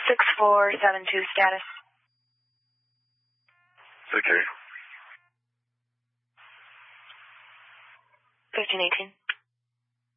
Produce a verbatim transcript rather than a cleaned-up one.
six four seven two status. Okay. fifteen eighteen.